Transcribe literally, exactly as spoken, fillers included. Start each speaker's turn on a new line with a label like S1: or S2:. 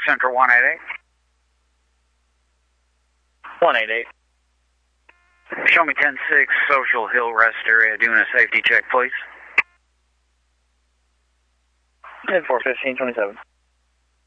S1: Central one eight eight.
S2: one eight eight.
S1: Show me ten six Social Hill Rest area doing a safety check, please.
S2: ten four fifteen twenty-seven.